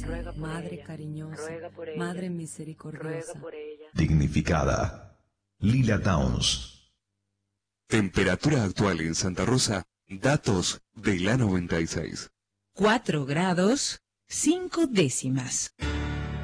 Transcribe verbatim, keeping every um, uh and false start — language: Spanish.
ruega por Madre ella, cariñosa, ruega por ella, Madre misericordiosa, ruega por ella. Dignificada. Lila Downs. Temperatura actual en Santa Rosa, datos de la noventa y seis. cuatro grados, cinco décimas.